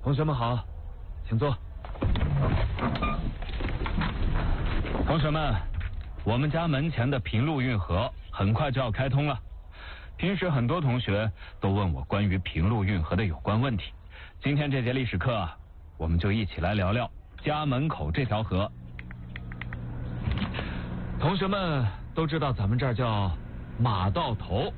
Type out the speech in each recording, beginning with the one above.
同学们好，请坐。同学们，我们家门前的平陆运河很快就要开通了。平时很多同学都问我关于平陆运河的有关问题，今天这节历史课啊，我们就一起来聊聊家门口这条河。同学们都知道咱们这儿叫马道头，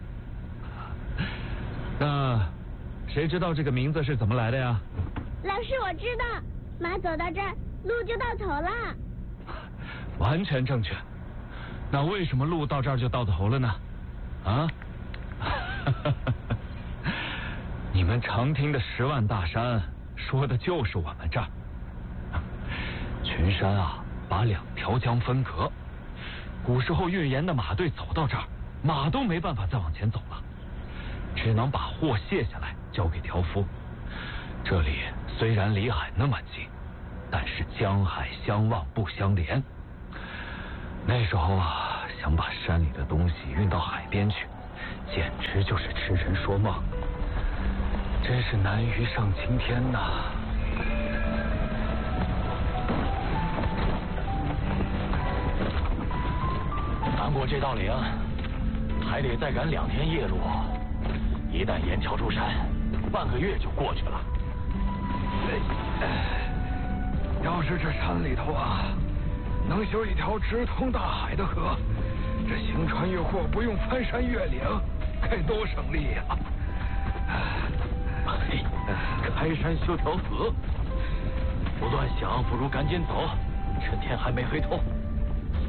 那谁知道这个名字是怎么来的呀？ 老师，我知道，马走到这儿，路就到头了。 完全正确。那为什么路到这儿就到头了呢？啊？你们常听的10万大山，说的就是我们这儿。群山啊，把2条江分隔。古时候运盐的马队走到这儿，马都没办法再往前走了，只能把货卸下来交给挑夫。这里虽然离海那么近，但是江海相望不相连。那时候啊，想把山里的东西运到海边去，简直就是痴人说梦，真是难于上青天呐。 翻过这道岭，还得再赶2天夜路。一旦盐桥出山，半个月就过去了。 要是这山里头啊，能修一条直通大海的河，这行船运货不用翻山越岭，该多省力呀！ 开山修条河，不乱想，不如赶紧走，趁天还没黑透。